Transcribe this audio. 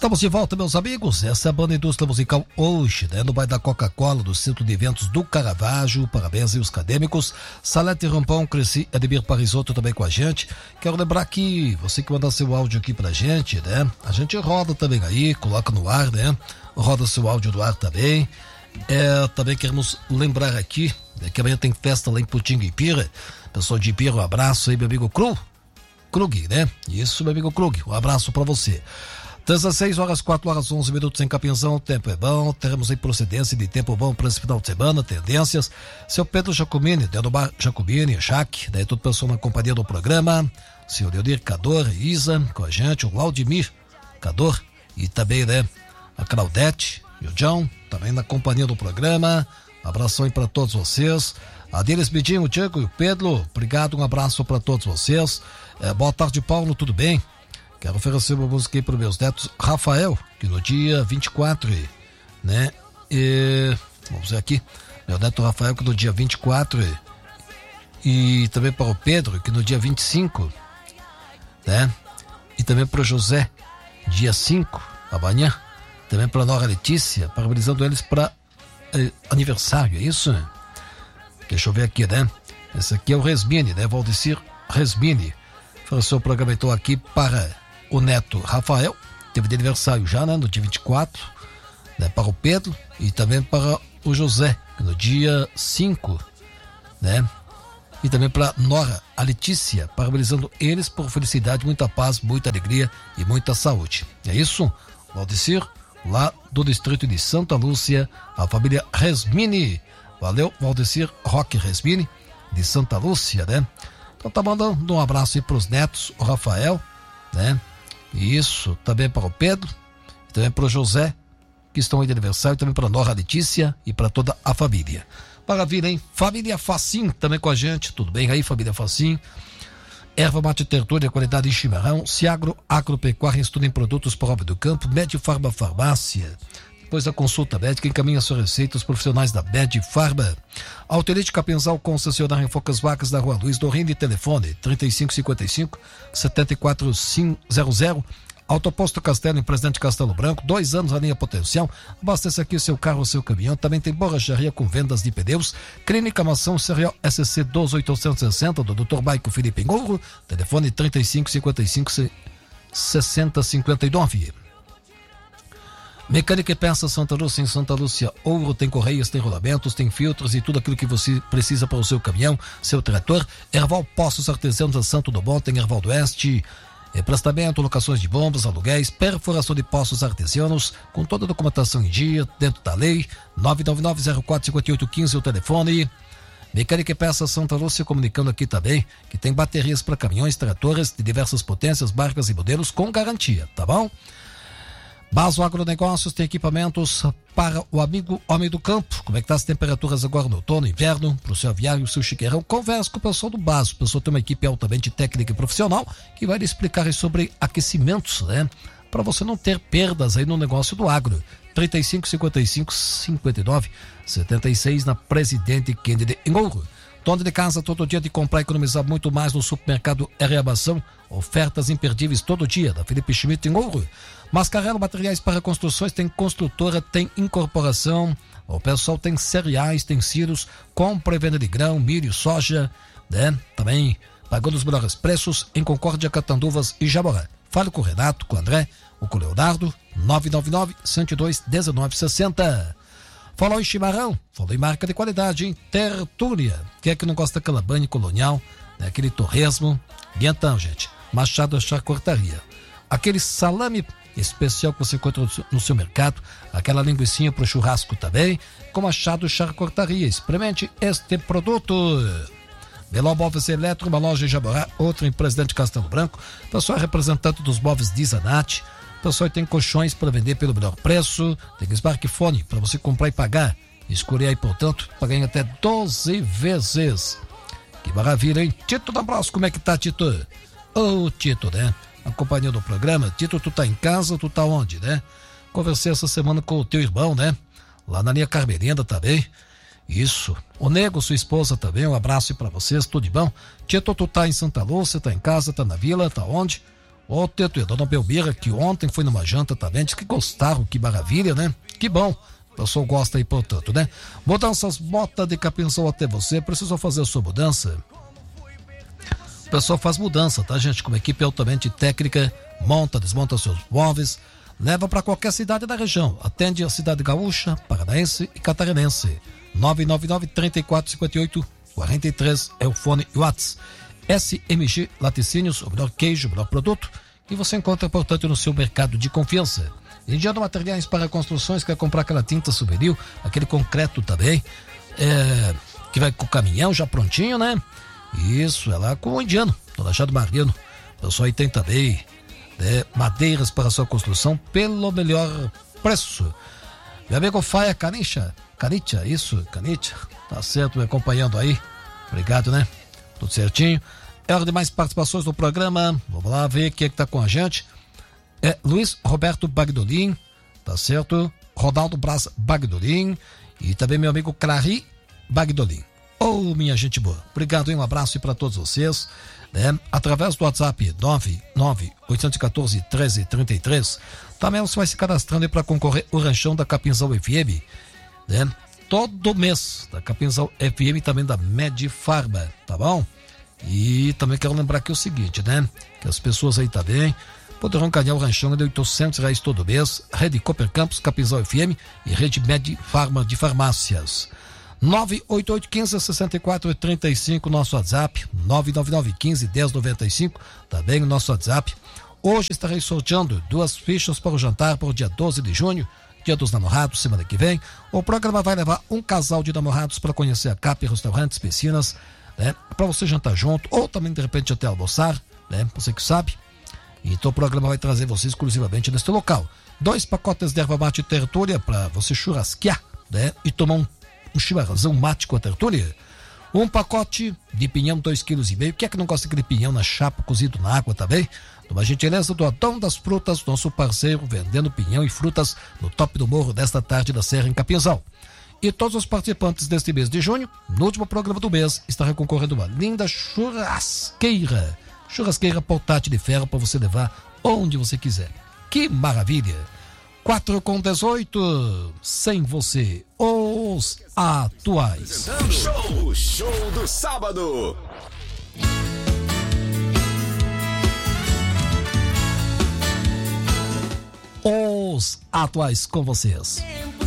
Estamos de volta, meus amigos. Essa é a Banda Indústria Musical hoje, né? No bairro da Coca-Cola, do Centro de Eventos do Caravaggio. Parabéns aí os acadêmicos. Salete Rampão, Cresci, Ademir Parisotto também com a gente. Quero lembrar que você que mandar seu áudio aqui pra gente, né? A gente roda também aí, coloca no ar, né? Roda seu áudio no ar também. Também queremos lembrar aqui, né, que amanhã tem festa lá em Putinguipira. Pessoal de Ipira, um abraço aí, meu amigo Krug, né? Isso, meu amigo Krug, um abraço pra você. 16 horas, 4 horas, 11 minutos em Capinzão, o tempo é bom, teremos aí procedência de tempo bom para esse final de semana, tendências. Seu Pedro Jacomini, do Bar Jacomini, Jaque, daí todo o pessoal na companhia do programa, o senhor Leonir Cador, Isa, com a gente, o Claudimir Cador, e também, né, a Claudete e o John, também na companhia do programa. Um abração aí para todos vocês. A Deles Bedinho, o Diego e o Pedro, obrigado, um abraço para todos vocês. Boa tarde, Paulo, tudo bem? Quero oferecer uma música aí para os meus netos, Rafael, que no dia 24, né? Vamos ver aqui, meu neto Rafael, que no dia 24, e também para o Pedro, que no dia 25, né? E também para o José, dia 5, amanhã. Também para a Nora Letícia, parabenizando eles para aniversário, é isso? Deixa eu ver aqui, né? Esse aqui é o Resmini, né? Valdecir Resmini. Ofereceu o programa então aqui para o neto Rafael, teve de aniversário já, né, no dia 24, né, para o Pedro e também para o José, no dia 5, né, e também para Nora, a Letícia, parabenizando eles por felicidade, muita paz, muita alegria e muita saúde. É isso, Valdecir, lá do distrito de Santa Lúcia, a família Resmini. Valeu, Valdecir Roque Resmini, de Santa Lúcia, né? Então tá mandando um abraço aí para os netos, o Rafael, né? Isso, também para o Pedro, também para o José, que estão aí de aniversário, também para a Nora Letícia e para toda a família. Maravilha, hein? Família Facim também com a gente, tudo bem aí, família Facim? Erva mate tertúlia, qualidade de chimarrão, Ciagro Agropecuária, estudo em produtos para obra do campo, Medifarma Farmácia. Depois da consulta médica, encaminha suas receitas profissionais da Medifarma. Autelite Capinzal, concessionária em Focas Vacas da Rua Luiz Dorrinde, telefone 3555-7400. Autoposto Castelo, em Presidente Castelo Branco, 2 anos a linha potencial. Abasteça aqui o seu carro ou seu caminhão. Também tem borracharia com vendas de pneus. Clínica Mação Serial SC 12860 do Dr. Maico Felipe Engouro, telefone 3555-6059. Mecânica e Peças Santa Lúcia, em Santa Lúcia Ouro, tem correias, tem rolamentos, tem filtros e tudo aquilo que você precisa para o seu caminhão, seu trator. Erval Poços Artesianos a Santo do Bom, tem Erval do Oeste, emprestamento, locações de bombas, aluguéis, perfuração de poços artesianos, com toda a documentação em dia, dentro da lei. 999-045815 o telefone. Mecânica e Peças Santa Lúcia, comunicando aqui também que tem baterias para caminhões, tratores de diversas potências, marcas e modelos com garantia, tá bom? Baso Agronegócios tem equipamentos para o amigo homem do campo. Como é que tá as temperaturas agora no outono, inverno, para o seu aviário, o seu chiqueirão? Converse com o pessoal do Baso. O pessoal tem uma equipe altamente técnica e profissional que vai lhe explicar sobre aquecimentos, né? Para você não ter perdas aí no negócio do agro. 3555-5976 na Presidente Kennedy em Ouro. Dono de casa, todo dia de comprar e economizar muito mais no supermercado Reabação. Ofertas imperdíveis todo dia, da Felipe Schmidt em Ouro. Mascarelo, materiais para construções, tem construtora, tem incorporação. O pessoal tem cereais, tem silos, compra e venda de grão, milho, soja, né? Também pagando os melhores preços em Concórdia, Catanduvas e Jaborá. Fale com o Renato, com o André, ou com o Leonardo, 999-102-1960. Falou em chimarrão, falou em marca de qualidade, em Tertúlia. Quem é que não gosta daquela banha colonial, né? Aquele torresmo? E então, gente, Machado Charcutaria. Aquele salame especial que você encontra no seu mercado, aquela linguicinha para o churrasco também, com Machado Charcutaria. Experimente este produto. Belão Móveis Eletro, uma loja em Jaborá, outra em Presidente Castelo Branco. Pessoal representante dos móveis de Zanatti. Pessoal tem colchões para vender pelo melhor preço, tem smartphone para você comprar e pagar. Escolher aí, portanto, para ganhar até 12 vezes. Que maravilha, hein? Tito da Bros, como é que tá, Tito? Ô, Tito, né? A companhia do programa. Tito, tu tá em casa, tu tá onde, né? Conversei essa semana com o teu irmão, né? Lá na linha Carmerinda também. Isso. O Nego, sua esposa também, um abraço para vocês, tudo de bom? Tito, tu tá em Santa Lúcia, tá em casa, tá na vila, tá onde? Ô, Teto e Dona Belmira, que ontem foi numa janta também, disse que gostaram, que maravilha, né? Que bom. O pessoal gosta aí, portanto, né? Mudanças Mota de Capinzal até você. Precisou fazer a sua mudança? O pessoal faz mudança, tá, gente? Com uma equipe altamente técnica, monta, desmonta seus móveis, leva para qualquer cidade da região. Atende a cidade gaúcha, paranaense e catarinense. 999-3458-43 é o fone e o WhatsApp. SMG Laticínios, o melhor queijo, o melhor produto, e você encontra, portanto, no seu mercado de confiança. Indiano Materiais para Construções, quer comprar aquela tinta souvenir, aquele concreto também, que vai com o caminhão já prontinho, né? Isso, é lá com o Indiano, no Lajado Mariano. O pessoal aí tem também madeiras para sua construção pelo melhor preço. Meu amigo Faia Canicha, isso, Canicha, tá certo, me acompanhando aí. Obrigado, né? Tudo certinho. É hora de mais participações no programa. Vamos lá ver quem é que tá com a gente. Luiz Roberto Bagdolin, tá certo? Ronaldo Braz Bagdolin e também meu amigo Clary Bagdolin. Minha gente boa. Obrigado, hein? Um abraço para todos vocês, né? Através do WhatsApp 99814-1333. Também você vai se cadastrando aí para concorrer o ranchão da Capinzal FM, né? Todo mês da Capinzal FM e também da Medifarma, tá bom? E também quero lembrar aqui o seguinte, né? Que as pessoas aí também poderão ganhar o ranchão de R$800 todo mês. Rede Cooper Campus, Capinzal FM e Rede Medifarma de farmácias. 98815-6435, nosso WhatsApp, 99915-1095, também o nosso WhatsApp. Hoje estarei sorteando 2 fichas para o jantar para o dia 12 de junho, Dia dos Namorados, semana que vem. O programa vai levar um casal de namorados para conhecer a CAP, restaurantes, piscinas, né? Para você jantar junto, ou também de repente até almoçar, né? Você que sabe. Então o programa vai trazer você exclusivamente neste local. 2 pacotes de erva mate tertúlia para você churrasquear, né? E tomar um chimarrãozão mate com a tertúlia. 1 pacote de pinhão, 2,5 kg. Quem é que não gosta daquele pinhão na chapa, cozido na água também? Uma gentileza do Adão das Frutas, nosso parceiro, vendendo pinhão e frutas no top do morro desta tarde da Serra, em Capinzal. E todos os participantes deste mês de junho, no último programa do mês, estarão concorrendo uma linda churrasqueira. Churrasqueira portátil de ferro para você levar onde você quiser. Que maravilha! 4:18, sem você, os atuais. Show do sábado. Os atuais com vocês.